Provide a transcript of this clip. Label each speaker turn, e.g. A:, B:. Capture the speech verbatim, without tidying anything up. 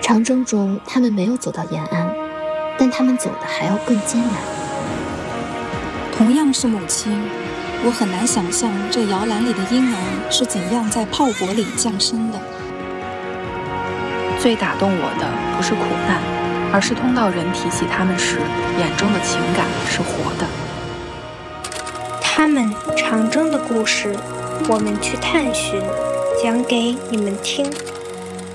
A: 长征中，他们没有走到延安，但他们走的还要更艰难。
B: 同样是母亲，我很难想象这摇篮里的婴儿是怎样在炮火里降生的。
C: 最打动我的不是苦难，而是通道人提起他们时，眼中的情感是活的。
D: 他们长征的故事，我们去探寻，讲给你们听。